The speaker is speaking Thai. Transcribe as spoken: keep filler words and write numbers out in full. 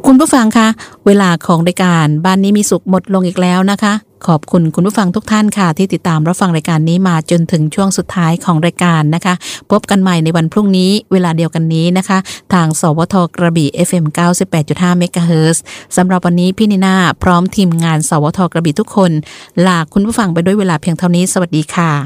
คุณผู้ฟังคะเวลาของรายการบ้านนี้มีสุขหมดลงอีกแล้วนะคะขอบคุณคุณผู้ฟังทุกท่านค่ะที่ติดตามรับฟังรายการนี้มาจนถึงช่วงสุดท้ายของรายการนะคะพบกันใหม่ในวันพรุ่งนี้เวลาเดียวกันนี้นะคะทางสวทกระบี่ เอฟ เอ็ม เก้าสิบแปดจุดห้า เมกะเฮิรตซ์สำหรับวันนี้พี่นิน่าพร้อมทีมงานสวทกระบี่ทุกคนลาคุณผู้ฟังไปด้วยเวลาเพียงเท่านี้สวัสดีค่ะ